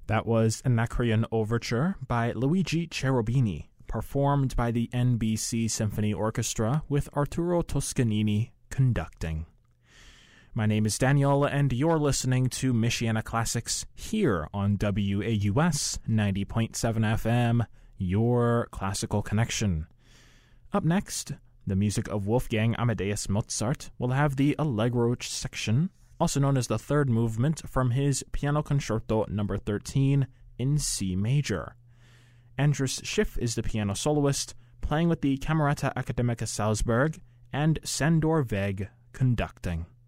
That was Anacreon Overture by Luigi Cherubini, performed by the NBC Symphony Orchestra with Arturo Toscanini conducting. My name is Daniel, and you're listening to Michiana Classics here on WAUS 90.7 FM, your classical connection. Up next, the music of Wolfgang Amadeus Mozart will have the Allegro section, also known as the third movement from his Piano Concerto No. 13 in C major. Andrus Schiff is the piano soloist, playing with the Camerata Academica Salzburg, and Sandor Weg conducting.